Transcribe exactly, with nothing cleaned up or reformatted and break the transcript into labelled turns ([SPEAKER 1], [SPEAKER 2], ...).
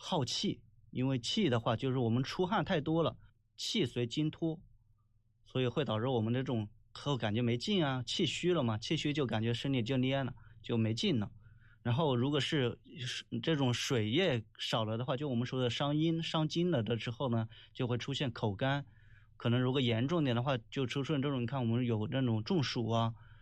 [SPEAKER 1] 耗气，因为气的话就是我们出汗太多了，气随筋脱，所以会导致我们的这种后感觉没劲啊，气虚了嘛，气虚就感觉身体就蔫了，就没劲了。然后如果是这种水液少了的话，就我们说的伤阴伤津了的之后呢，就会出现口干，可能如果严重点的话，就出现这种，你看我们有那种中暑啊，